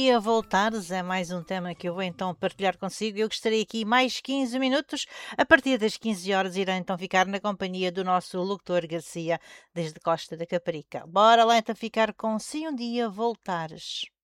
dia voltares é mais um tema que eu vou então partilhar consigo. Eu estarei aqui mais 15 minutos. A partir das 15 horas irei então ficar na companhia do nosso locutor Garcia, desde Costa da Caparica. Bora lá então ficar com Se Um Dia Voltares.